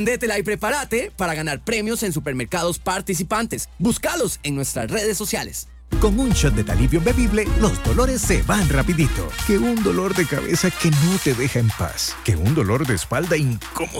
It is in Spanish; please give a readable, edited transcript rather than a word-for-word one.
Préndetela y prepárate para ganar premios en supermercados participantes. Búscalos en nuestras redes sociales. Con un shot de Talibio bebible, los dolores se van rapidito. Que un dolor de cabeza que no te deja en paz. Que un dolor de espalda incómodo